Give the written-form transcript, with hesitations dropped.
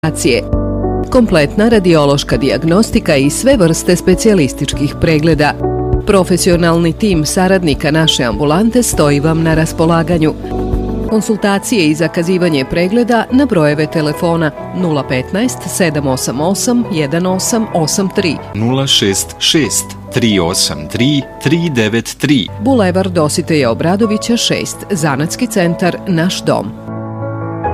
kompletna radiološka dijagnostika i sve vrste specijalističkih pregleda. Profesionalni tim saradnika naše ambulante stoji vam na raspolaganju. Konsultacije i zakazivanje pregleda na brojeve telefona 015 788 1883 066 383 393. Bulevar Dositeja Obradovića 6, Zanatski centar Naš dom.